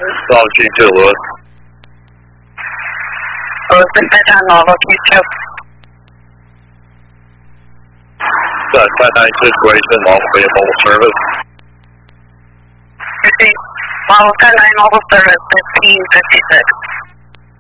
Solid G2, Lewis. Lewis, attention on Novo Q2. That 10-9 situation, lawfully mobile service. Received. Model 10-9 mobile service, 1556.